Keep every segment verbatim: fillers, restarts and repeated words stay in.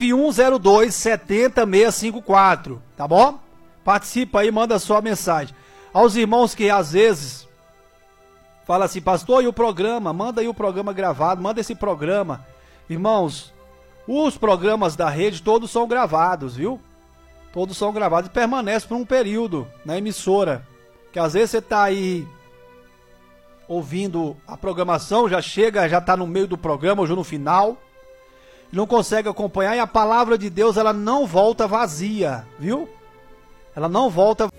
nove um zero dois sete zero seis cinco quatro, tá bom? Participa aí, manda sua mensagem. Aos irmãos que às vezes fala assim, pastor, e o programa? Manda aí o programa gravado, manda esse programa. Irmãos, os programas da rede todos são gravados, viu? Todos são gravados e permanecem por um período na emissora. Que às vezes você tá aí ouvindo a programação, já chega, já tá no meio do programa, ou já no final, não consegue acompanhar, e a palavra de Deus, ela não volta vazia, viu? Ela não volta.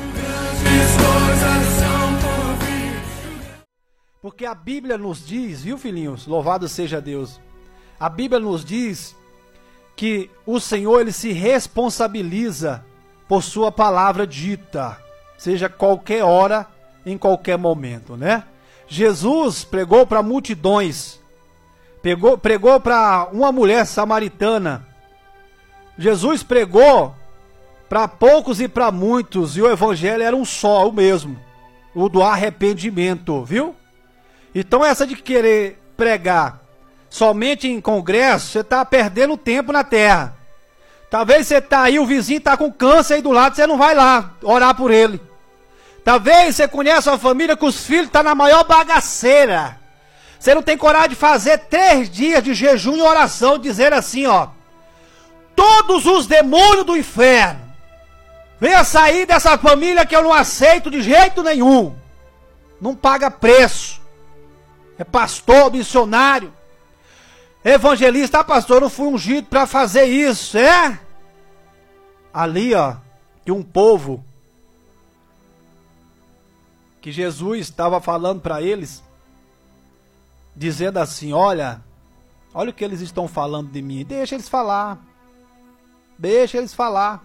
Porque a Bíblia nos diz, viu, filhinhos? Louvado seja Deus. A Bíblia nos diz que o Senhor, ele se responsabiliza por sua palavra dita, seja qualquer hora, em qualquer momento, né? Jesus pregou para multidões, pregou, pregou para uma mulher samaritana. Jesus pregou para poucos e para muitos, e o evangelho era um só, o mesmo, o do arrependimento, viu? Então essa de querer pregar somente em congresso, você está perdendo tempo na terra. Talvez você está aí, o vizinho está com câncer aí do lado, você não vai lá orar por ele. Talvez você conheça uma família que os filhos estão na maior bagaceira. Você não tem coragem de fazer três dias de jejum e oração, dizer assim, ó: todos os demônios do inferno, venha sair dessa família que eu não aceito de jeito nenhum. Não paga preço. É pastor, missionário, evangelista. Ah, pastor, eu não fui ungido para fazer isso, é? Ali, ó, que um povo que Jesus estava falando para eles, dizendo assim, olha, olha o que eles estão falando de mim. Deixa eles falar. Deixa eles falar.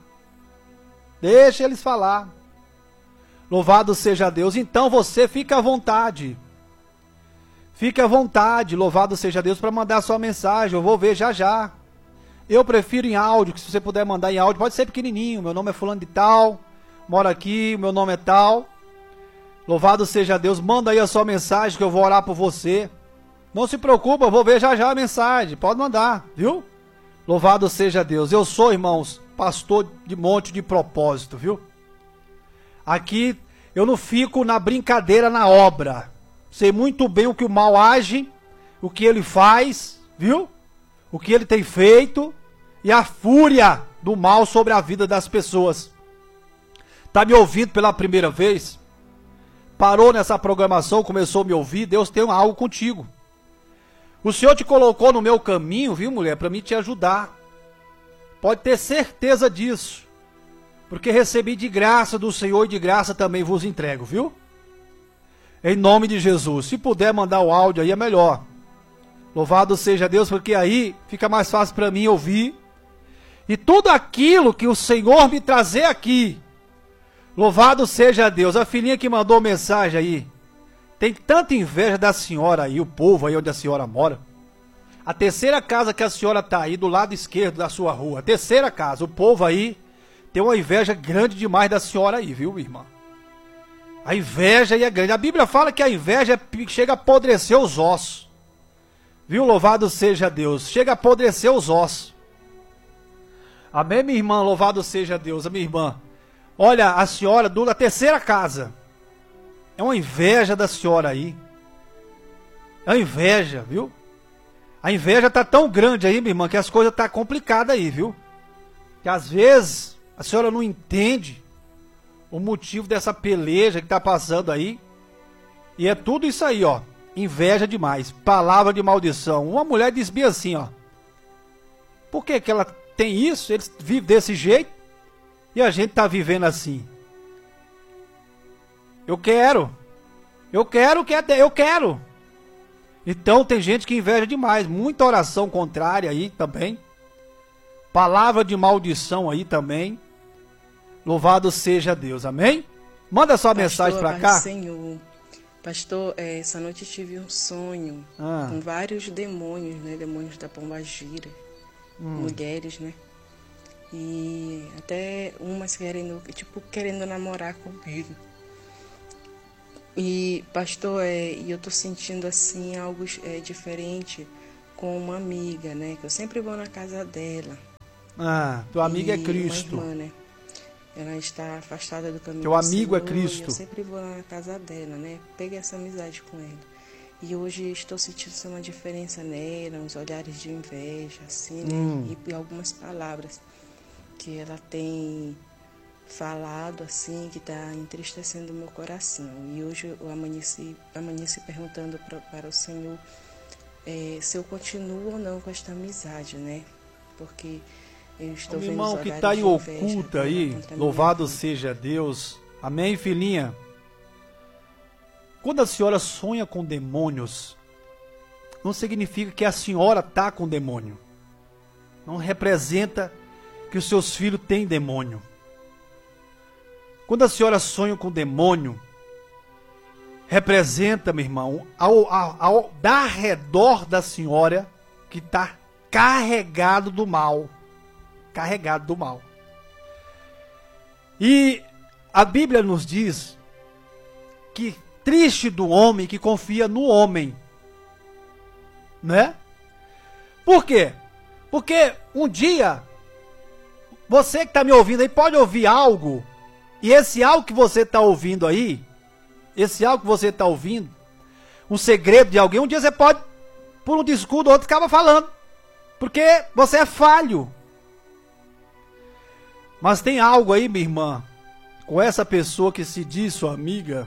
Deixa eles falar. Louvado seja Deus. Então você fica à vontade. Fique à vontade, louvado seja Deus, para mandar a sua mensagem. Eu vou ver já já. Eu prefiro em áudio, que se você puder mandar em áudio, pode ser pequenininho. Meu nome é fulano de tal, moro aqui, meu nome é tal. Louvado seja Deus, manda aí a sua mensagem que eu vou orar por você. Não se preocupa, eu vou ver já já a mensagem. Pode mandar, viu? Louvado seja Deus. Eu sou, irmãos, pastor de monte de propósito, viu? Aqui eu não fico na brincadeira, na obra. Sei muito bem o que o mal age, o que ele faz, viu? O que ele tem feito e a fúria do mal sobre a vida das pessoas. Tá me ouvindo pela primeira vez? Parou nessa programação, começou a me ouvir? Deus tem algo contigo. O Senhor te colocou no meu caminho, viu, mulher, para me te ajudar. Pode ter certeza disso. Porque recebi de graça do Senhor e de graça também vos entrego, viu? Em nome de Jesus. Se puder mandar o áudio aí é melhor. Louvado seja Deus, porque aí fica mais fácil para mim ouvir. E tudo aquilo que o Senhor me trazer aqui. Louvado seja Deus. A filhinha que mandou mensagem aí. Tem tanta inveja da senhora aí, o povo aí onde a senhora mora. A terceira casa que a senhora tá aí, do lado esquerdo da sua rua. A terceira casa. O povo aí tem uma inveja grande demais da senhora aí, viu, irmã? A inveja aí é grande. A Bíblia fala que a inveja chega a apodrecer os ossos. Viu? Louvado seja Deus. Chega a apodrecer os ossos. Amém, minha irmã? Louvado seja Deus. A minha irmã. Olha, a senhora do, da terceira casa. É uma inveja da senhora aí. É uma inveja, viu? A inveja tá tão grande aí, minha irmã, que as coisas tá complicadas aí, viu? Que às vezes a senhora não entende o motivo dessa peleja que tá passando aí. E é tudo isso aí, ó. Inveja demais. Palavra de maldição. Uma mulher diz bem assim, ó. Por que que ela tem isso? Eles vivem desse jeito. E a gente tá vivendo assim. Eu quero. Eu quero que eu quero. Então tem gente que inveja demais. Muita oração contrária aí também. Palavra de maldição aí também. Louvado seja Deus, amém? Manda sua Pastor, mensagem para cá. Senhor. Pastor, essa noite tive um sonho ah. com vários demônios, né? Demônios da pombagira, hum. mulheres, né? E até umas querendo, tipo, querendo namorar comigo. E, pastor, é, eu tô sentindo assim algo é, diferente com uma amiga, né? Que eu sempre vou na casa dela. Ah, teu amigo e é Cristo. Uma irmã, né? Ela está afastada do caminho Teu do amigo Senhor, é Cristo. E eu sempre vou na casa dela, né? Peguei essa amizade com ela. E hoje estou sentindo uma diferença nela, uns olhares de inveja, assim, né? Hum. E, e algumas palavras que ela tem falado, assim, que está entristecendo o meu coração. E hoje eu amanheci, amanheci perguntando pra, para o Senhor é, se eu continuo ou não com esta amizade, né? Porque eu estou vendo irmão os que está em oculta aí, louvado seja Deus. Amém, filhinha? Quando a senhora sonha com demônios, não significa que a senhora está com demônio. Não representa que os seus filhos têm demônio. Quando a senhora sonha com demônio, representa, meu irmão, ao, ao, ao da redor da senhora que está carregado do mal. Carregado do mal. E a Bíblia nos diz que triste do homem que confia no homem. Né? Por quê? Porque um dia, você que está me ouvindo aí pode ouvir algo, e esse algo que você está ouvindo aí, esse algo que você está ouvindo, um segredo de alguém, um dia você pode, por um descuido, outro acaba falando, porque você é falho. Mas tem algo aí, minha irmã, com essa pessoa que se diz sua amiga,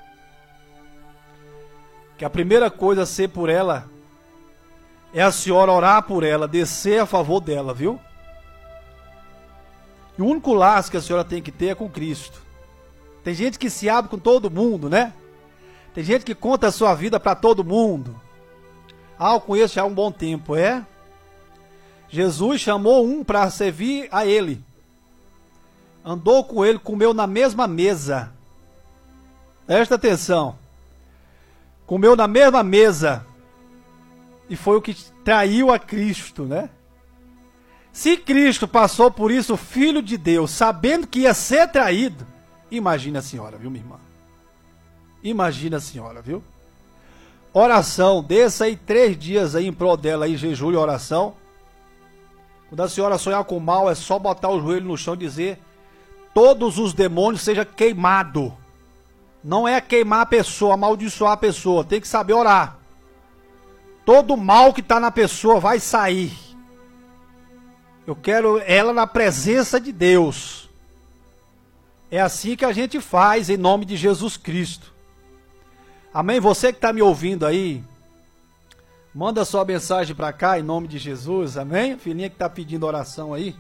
que a primeira coisa a ser por ela é a senhora orar por ela, descer a favor dela, viu? E o único laço que a senhora tem que ter é com Cristo. Tem gente que se abre com todo mundo, né? Tem gente que conta a sua vida para todo mundo. Ah, eu conheço já há um bom tempo, é? Jesus chamou um para servir a ele. Andou com ele, comeu na mesma mesa. Presta atenção. Comeu na mesma mesa. E foi o que traiu a Cristo, né? Se Cristo passou por isso, o Filho de Deus, sabendo que ia ser traído, imagina a senhora, viu, minha irmã? Imagina a senhora, viu? Oração, desça aí três dias aí em prol dela, aí, jejum e oração. Quando a senhora sonhar com mal, é só botar o joelho no chão e dizer: todos os demônios sejam queimados. Não é queimar a pessoa, amaldiçoar a pessoa, tem que saber orar. Todo mal que está na pessoa vai sair. Eu quero ela na presença de Deus. É assim que a gente faz, em nome de Jesus Cristo. Amém? Você que está me ouvindo aí, manda sua mensagem para cá, em nome de Jesus. Amém? A filhinha que está pedindo oração aí.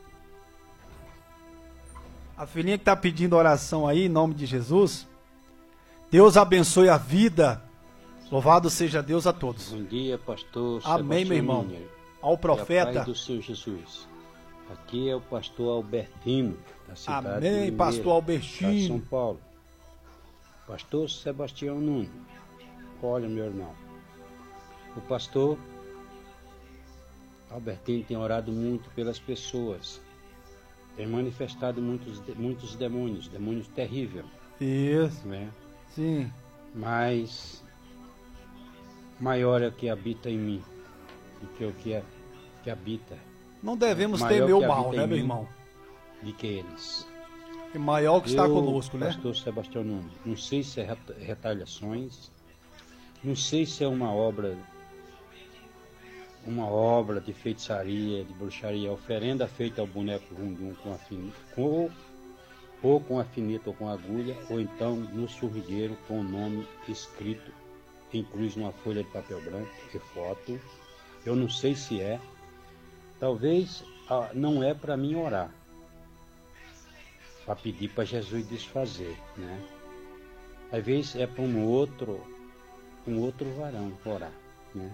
A filhinha que está pedindo oração aí, em nome de Jesus. Deus abençoe a vida. Louvado seja Deus a todos. Bom dia, pastor. Amém, meu irmão. Minha, ao profeta. E a paz do Senhor Jesus. Aqui é o pastor Albertino, da cidade Amém, de Limeira, pastor Albertino. São Paulo. Pastor Sebastião Nunes. Olha, meu irmão. O pastor Albertino tem orado muito pelas pessoas. Tem manifestado muitos, muitos demônios, demônios terríveis. Isso. Né? Sim. Mas maior é o que habita em mim do que o que, é, que habita. Não devemos temer o mal, né, meu irmão? De que eles. E maior que está Eu, conosco, né? Pastor Sebastião Nunes, não sei se é retaliações, não sei se é uma obra, uma obra de feitiçaria, de bruxaria, oferenda feita ao boneco Rundum com afinito, com, ou com afinito ou com agulha, ou então no surrigueiro com o nome escrito em cruz numa folha de papel branco e foto. Eu não sei se é. Talvez ah, não é para mim orar, para pedir para Jesus desfazer, né? Às vezes é para um outro, um outro varão orar, né?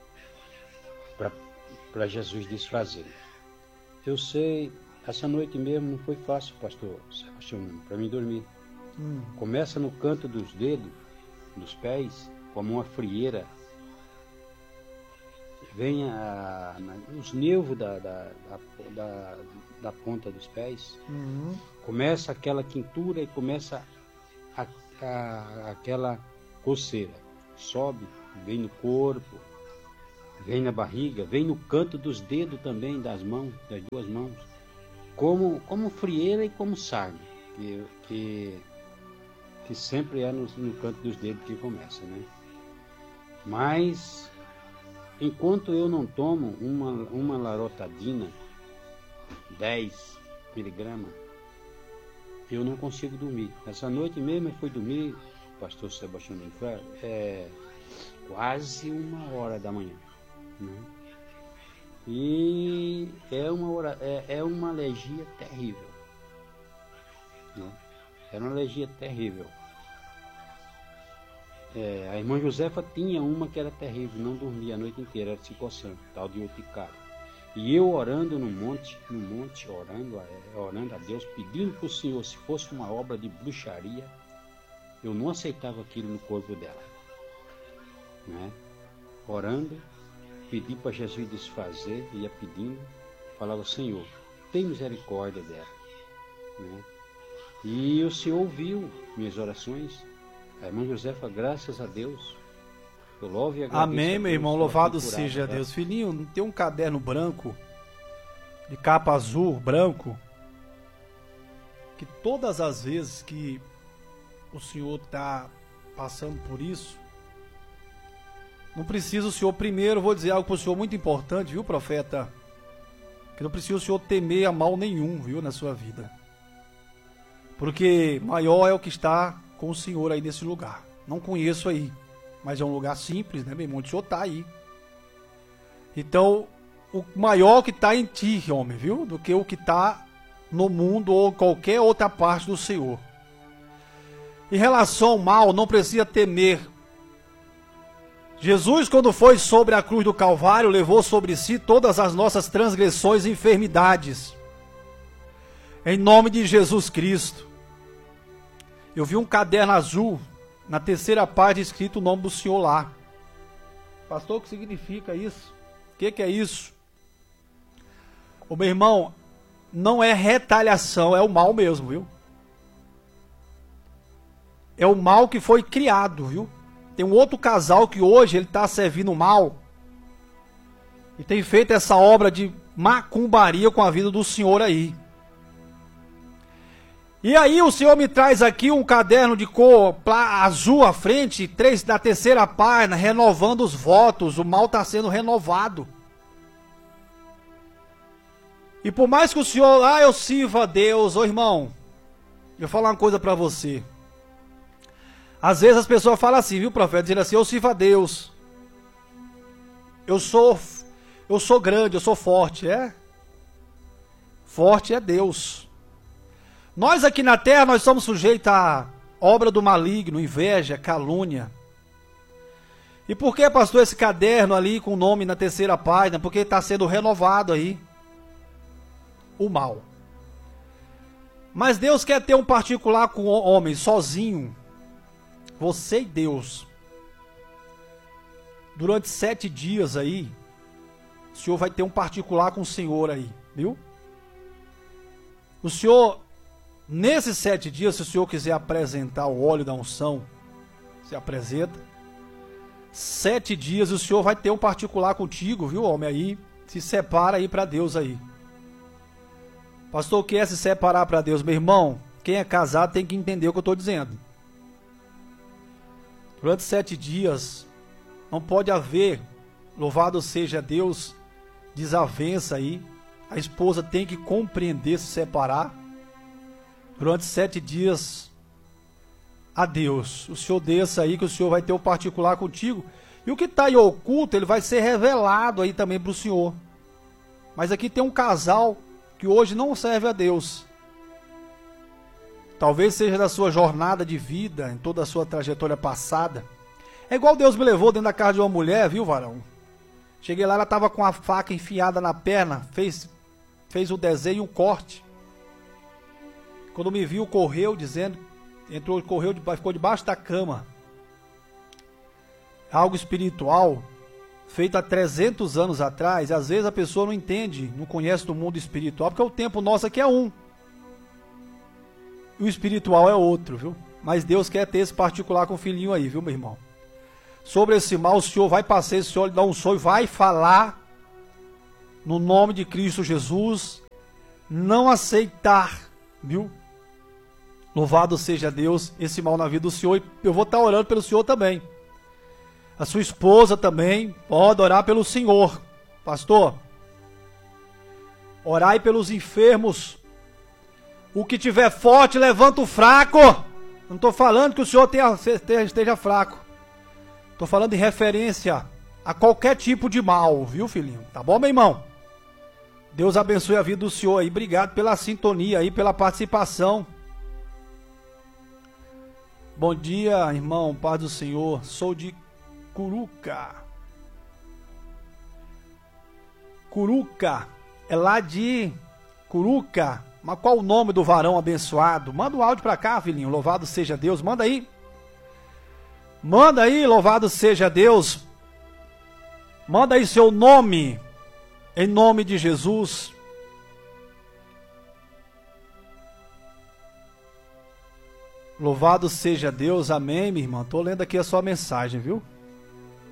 Para Jesus desfazer. Eu sei, essa noite mesmo não foi fácil, pastor Sebastião, para mim dormir. Hum. Começa no canto dos dedos, dos pés, como uma frieira. Vem a, a, os nervos da, da, da, da, da ponta dos pés. Uhum. Começa aquela quintura e começa a, a, aquela coceira. Sobe, vem no corpo. vem na barriga, vem no canto dos dedos também, das mãos, das duas mãos, como, como frieira e como sarna, que, que, que sempre é no, no canto dos dedos que começa, né? Mas, enquanto eu não tomo uma, uma larotadina, dez miligramas, eu não consigo dormir. Essa noite mesmo eu fui dormir, pastor Sebastião de Inferno, é quase uma hora da manhã, né? E é uma, hora, é, é uma alergia terrível, né? É uma alergia terrível. É, a irmã Josefa tinha uma que era terrível, não dormia a noite inteira, era se coçando, tal de urticária. E eu orando no monte, no monte, orando, orando a Deus, pedindo para o Senhor, se fosse uma obra de bruxaria, eu não aceitava aquilo no corpo dela, né? Orando, pedi para Jesus desfazer, ia pedindo, falava, Senhor, tem misericórdia dela, né? E o Senhor ouviu minhas orações. A irmã Josefa, graças a Deus, eu louvo e agradeço. Amém, meu irmão, louvado seja Deus. Filhinho, não tem um caderno branco, de capa azul, branco, que todas as vezes que o senhor está passando por isso, não precisa o senhor, primeiro, vou dizer algo para o senhor muito importante, viu, profeta? Que não precisa o senhor temer a mal nenhum, viu, na sua vida. Porque maior é o que está com o senhor aí nesse lugar. Não conheço aí, mas é um lugar simples, né, meu irmão? O senhor está aí. Então, o maior que está em ti, homem, viu? Do que o que está no mundo ou qualquer outra parte do Senhor. Em relação ao mal, não precisa temer. Jesus, quando foi sobre a cruz do Calvário, levou sobre si todas as nossas transgressões e enfermidades. Em nome de Jesus Cristo. Eu vi um caderno azul, na terceira página, escrito o nome do Senhor lá. Pastor, o que significa isso? O que, que é isso? Ô meu irmão, não é retaliação, é o mal mesmo, viu? É o mal que foi criado, viu? Tem um outro casal que hoje ele está servindo mal e tem feito essa obra de macumbaria com a vida do senhor aí. E aí o senhor me traz aqui um caderno de cor azul à frente, três da terceira página, renovando os votos. O mal está sendo renovado. E por mais que o senhor, ah, eu sirvo a Deus, ô irmão, eu vou falar uma coisa para você. Às vezes as pessoas falam assim, viu, profeta, dizendo assim, eu sirvo a Deus. Eu sou, eu sou grande, eu sou forte, é? Forte é Deus. Nós aqui na terra, nós somos sujeitos à obra do maligno, inveja, calúnia. E por que, pastor, esse caderno ali com o nome na terceira página? Porque está sendo renovado aí o mal. Mas Deus quer ter um particular com o homem, sozinho. Você e Deus. Durante sete dias aí, o senhor vai ter um particular com o Senhor aí, viu? O senhor... Nesses sete dias, se o senhor quiser apresentar o óleo da unção, se apresenta. Sete dias o senhor vai ter um particular contigo, viu, homem? Aí, se separa aí para Deus aí. Pastor, quer se separar para Deus? Meu irmão, quem é casado tem que entender o que eu estou dizendo. Durante sete dias, não pode haver, louvado seja Deus, desavença aí. A esposa tem que compreender, se separar. Durante sete dias, a Deus. O Senhor desça aí, que o Senhor vai ter o particular contigo. E o que está aí oculto, ele vai ser revelado aí também para o Senhor. Mas aqui tem um casal que hoje não serve a Deus. Talvez seja da sua jornada de vida, em toda a sua trajetória passada. É igual Deus me levou dentro da casa de uma mulher, viu, varão? Cheguei lá, ela estava com a faca enfiada na perna, fez, fez o desenho e um corte. Quando me viu, correu, dizendo, entrou, correu, ficou debaixo da cama. Algo espiritual, feito há trezentos anos atrás, às vezes a pessoa não entende, não conhece do mundo espiritual, porque o tempo nosso aqui é um. E o espiritual é outro, viu? Mas Deus quer ter esse particular com o filhinho aí, viu, meu irmão? sobre esse mal, o Senhor vai passar esse óleo, dar um sonho, vai falar no nome de Cristo Jesus, não aceitar, viu? Louvado seja Deus, esse mal na vida do Senhor, e eu vou estar orando pelo Senhor também. A sua esposa também pode orar pelo Senhor, pastor. Orai pelos enfermos. O que tiver forte, levanta o fraco. Não estou falando que o senhor tenha, esteja fraco. Estou falando em referência a qualquer tipo de mal, viu, filhinho? Tá bom, meu irmão? Deus abençoe a vida do senhor aí. Obrigado pela sintonia aí, pela participação. Bom dia, irmão. Paz do Senhor. Sou de Curuca. Curuca. É lá de Curuca. Mas qual o nome do varão abençoado? Manda o áudio pra cá, filhinho. Louvado seja Deus. Manda aí. Manda aí, louvado seja Deus. Manda aí seu nome. Em nome de Jesus. Louvado seja Deus. Amém, minha irmã. Tô lendo aqui a sua mensagem, viu?